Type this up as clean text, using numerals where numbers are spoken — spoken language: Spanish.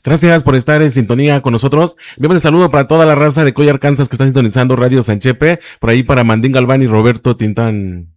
Gracias por estar en sintonía con nosotros. Enviamos el saludo para toda la raza de Coy, Arkansas que está sintonizando Radio Sanchepe. Por ahí para Mandín Galván y Roberto Tintán.